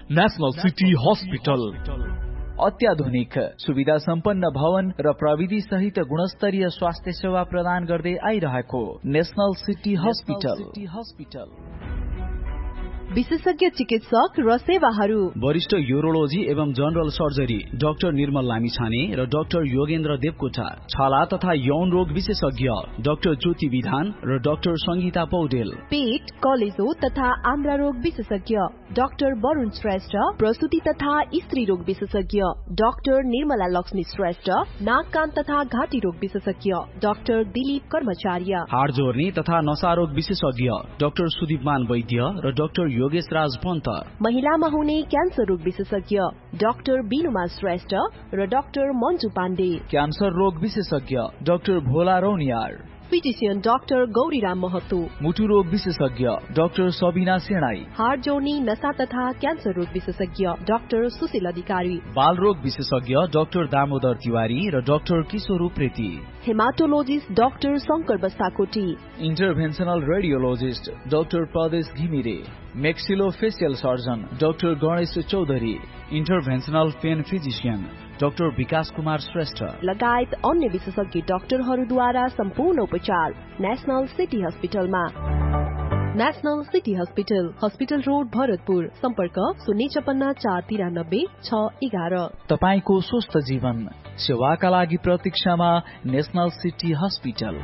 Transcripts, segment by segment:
National city hospital अत्याधुनिक सुविधा सम्पन्न भवन र प्रविधि सहित गुणस्तरीय स्वास्थ्य सेवा प्रदान गर्दै आइरहेको नेशनल सिटी हस्पिटल विशेषज्ञ चिकित्सक र सेवाहरू वरिष्ठ यूरोलोजी एवं जनरल सर्जरी डाक्टर निर्मल लामिछाने र डाक्टर योगेन्द्र देवकोटा, छाला तथा यौन रोग विशेषज्ञ डाक्टर ज्योति विधान र डाक्टर संगीता पौडेल, पेट, कलेजो तथा आन्द्रा रोग विशेषज्ञ डाक्टर वरुण श्रेष्ठ, प्रसूति तथा स्त्री रोग विशेषज्ञ डाक्टर निर्मला लक्ष्मी श्रेष्ठ, नाक कान तथा घाँटी रोग विशेषज्ञ डाक्टर दिलीप कर्मचार्य, हाड जोर्नी तथा नशा रोग विशेषज्ञ डाक्टर सुदीपमान वैद्य र डाक्टर योगेश राज पन्त, महिलामा हुने क्यान्सर रोग विशेषज्ञ डाक्टर बिनुमा श्रेष्ठ र डाक्टर मन्जु पाण्डे, क्यान्सर रोग विशेषज्ञ डाक्टर भोला रौनियार, फिजिशियन डाक्टर गौरीराम महतो, मुटु रोग विशेषज्ञ डाक्टर सबिना सेनाई, हार्ट जोर्नी नशा तथा क्यान्सर रोग विशेषज्ञ डाक्टर सुशील अधिकारी, बाल रोग विशेषज्ञ डाक्टर दामोदर तिवारी र डाक्टर किशोर Upreti, haematologist doctor Shankar Bastakoti, इन्टरभेन्सनल radiologist doctor प्रदेश Ghimire, मेक्सिलोफेसियल surgeon doctor Ganesh Chaudhary, इन्टरभेन्सनल pain physician doctor विकास कुमार श्रेष्ठ लगायत अन्य विशेषज्ञ डाक्टरहरूद्वारा सम्पूर्ण उपचार नेशनल सिटी हस्पिटलमा। National city hospital, hospital road, Bharatpur. सम्पर्क 056 493 611। तपाईको स्वस्थ जीवन सेवाका लागि प्रतीक्षामा नेशनल सिटी हस्पिटल।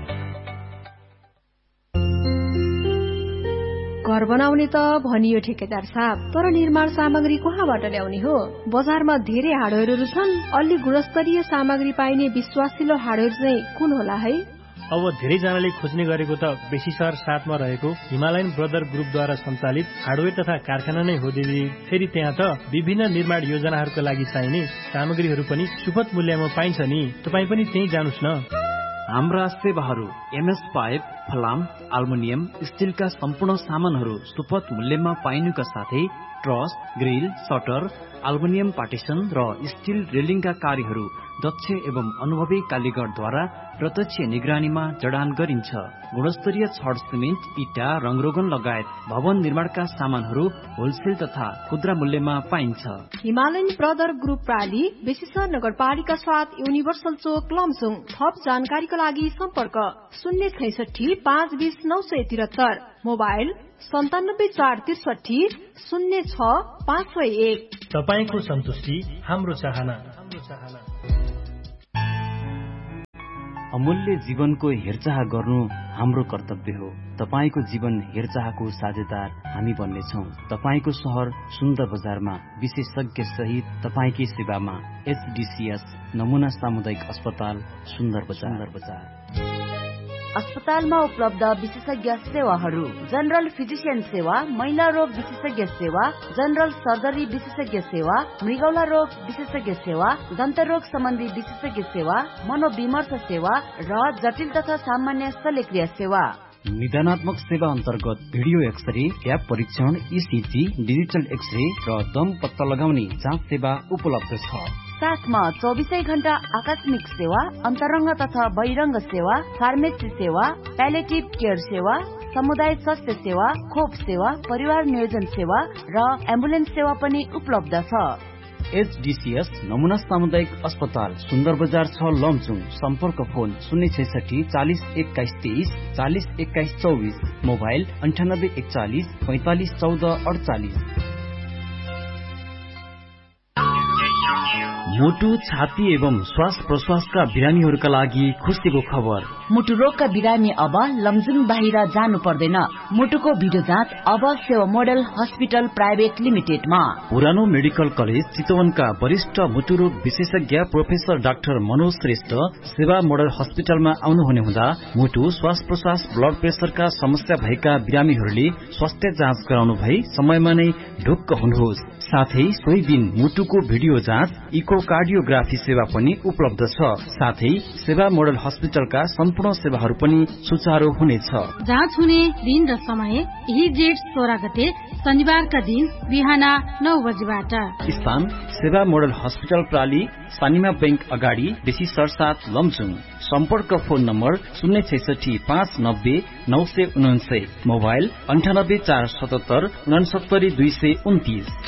घर बनाउने त भनियो ठेकेदार साहब, तर निर्माण सामग्री कहाँबाट ल्याउने हो? बजारमा धेरै हार्डवेयरहरू छन्, अलि गुणस्तरीय सामग्री पाइने विश्वासिलो हार्डवेयर चाहिँ कुन होला है? अब धेरैजनाले खोज्ने गरेको त बेसीसर 7 मा रहेको हिमालयन ब्रदर ग्रुपद्वारा सञ्चालित हार्डवेयर तथा कारखाना नै हो दिदी। फेरि त्यहाँ त विभिन्न निर्माण योजनाहरूका लागि चाहिने सामग्रीहरू पनि सुपथ मूल्यमा पाइन्छ नि। तपाईँ पनि त्यही जानुस् न। हाम्रा सेवाहरू एमएस पाइप, फलाम, अल्मुनियम, स्टिलका सम्पूर्ण सामानहरू सुपथ मूल्यमा पाइनुका साथै truss, grill, shutter, aluminium partition र स्टिल रेलिङका कार्यहरू दक्ष एवं अनुभवी कालीगरद्वारा प्रत्यक्ष निगरानीमा जडान गरिन्छ। गुणस्तरीय छड, सिमेन्ट, इटा, रङरोगन लगायत भवन निर्माणका सामानहरू होलसेल तथा खुद्रा मूल्यमा पाइन्छ। हिमालयन ब्रदर ग्रुप प्राली, बेसीसर नगरपालिका 7, युनिभर्सल चोक, लमजुङ। थप जानकारीका लागि सम्पर्क 066 520 973, मोबाइल 97 463 06 501। तपाईको सन्तुष्टि हाम्रो चाहना। अमूल्य जीवनको हेरचाह गर्नु हाम्रो कर्तव्य हो। तपाईको जीवन हेरचाहको साझेदार हामी बन्नेछौँ। तपाईको शहर सुन्दर बजारमा विशेषज्ञ सहित तपाईकै सेवामा एचडीसीएस नमुना सामुदायिक अस्पताल सुन्दर बजार। अस्पतालमा उपलब्ध विशेषज्ञ सेवाहरू: जनरल फिजिशियन सेवा, महिला रोग विशेषज्ञ सेवा, जनरल सर्जरी विशेषज्ञ सेवा, मृगौला रोग विशेषज्ञ सेवा, दन्त रोग सम्बन्धी विशेषज्ञ सेवा, मनोविमर्श सेवा र जटिल तथा सामान्य शल्यक्रिया सेवा। निदानात्मक सेवा अन्तर्गत भिडियो एक्सरे, ट्याप परीक्षण, ईसीजी, डिजिटल एक्सरे र दम पत्ता लगाउने जाँच सेवा उपलब्ध छ। साथमा 24 घण्टा आकस्मिक सेवा, अन्तरङ्ग तथा बहिरङ्ग सेवा, फार्मेसी सेवा, प्यालेटिभ केयर सेवा, समुदाय स्वास्थ्य सेवा, खोप सेवा, परिवार नियोजन सेवा र एम्बुलेन्स सेवा पनि उपलब्ध छ। एचडीसीएस नमुना सामुदायिक अस्पताल सुन्दर बजार 6, लमजुङ। सम्पर्क फोन 066 40 21 23 40 21 24, मोबाइल 98 41 45 14 48। मुटु, छाती एवं श्वास प्रश्वासका बिरामीहरूका लागि खुसीको खबर। मुटु रोगका बिरामी अब लमजुङ बाहिर जानु पर्दैन। मुटुको भिडियो जाँच अब सेवा मोडल हस्पिटल प्राइभेट लिमिटेडमा। पुरानो मेडिकल कलेज चितवनका वरिष्ठ मुटु रोग विशेषज्ञ प्रोफेसर डाक्टर मनोज श्रेष्ठ सेवा मोडल हस्पिटलमा आउनुहुने हुँदा मुटु, श्वास प्रश्वास, ब्लड प्रेसरका समस्या भएका बिरामीहरूले स्वास्थ्य जाँच गराउनु भई समयमा नै ढुक्क हुनुहोस्। साथै सोही दिन मुटुको भिडियो जाँच, इकोकार्डियोग्राफी सेवा पनि उपलब्ध छ। साथै सेवा मोडल हस्पिटलका सम्पूर्ण सेवाहरू पनि सुचारू हुनेछ। जाँच हुने दिन र समय यही जेठ 16 गते शनिबारका दिन बिहान 9 बजेबाट। स्थान सेवा मोडल हस्पिटल प्राली, सानिमा बैंक अगाडि, बेसी सरसाथ, लमजुङ। सम्पर्क फोन नम्बर 066 590 999, मोबाइल 98 477 69 229।